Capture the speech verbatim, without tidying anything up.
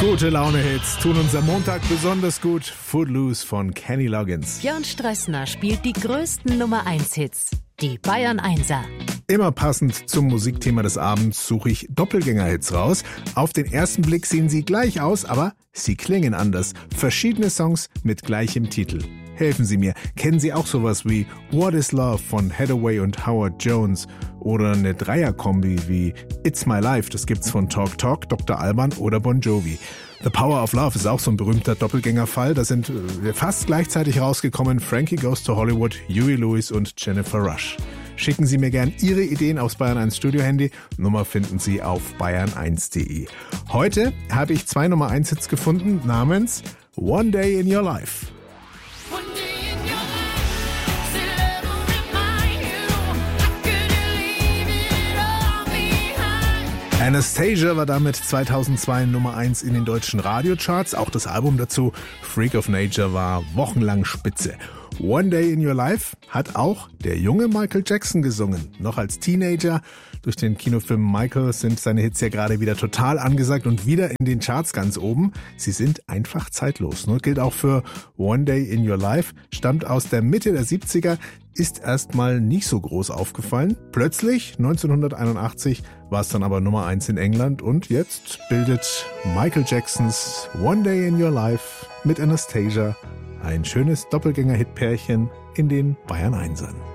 Gute Laune-Hits tun uns am Montag besonders gut. Footloose von Kenny Loggins. Björn Strössner spielt die größten Nummer eins Hits. Die Bayern Einser. Immer passend zum Musikthema des Abends suche ich Doppelgänger-Hits raus. Auf den ersten Blick sehen sie gleich aus, aber sie klingen anders. Verschiedene Songs mit gleichem Titel. Helfen Sie mir, kennen Sie auch sowas wie What is Love von Hathaway und Howard Jones oder eine Dreierkombi wie It's My Life, das gibt's von Talk Talk, Doktor Alban oder Bon Jovi. The Power of Love ist auch so ein berühmter Doppelgängerfall. Da sind äh, fast gleichzeitig rausgekommen Frankie Goes to Hollywood, Huey Lewis und Jennifer Rush. Schicken Sie mir gern Ihre Ideen aufs Bayern eins Studio-Handy. Nummer finden Sie auf bayern eins punkt de. Heute habe ich zwei Nummer eins Hits gefunden namens One Day in Your Life. Anastasia war damit zweitausendzwei Nummer eins in den deutschen Radiocharts. Auch das Album dazu, Freak of Nature, war wochenlang Spitze. One Day in Your Life hat auch der junge Michael Jackson gesungen. Noch als Teenager. Durch den Kinofilm Michael sind seine Hits ja gerade wieder total angesagt und wieder in den Charts ganz oben. Sie sind einfach zeitlos. Und gilt auch für One Day in Your Life. Stammt aus der Mitte der siebziger, ist erstmal nicht so groß aufgefallen. Plötzlich, neunzehnhunderteinundachtzig, war es dann aber Nummer eins in England. Und jetzt bildet Michael Jacksons One Day in Your Life mit Anastasia ein schönes Doppelgänger-Hit-Pärchen in den Bayern Einsern.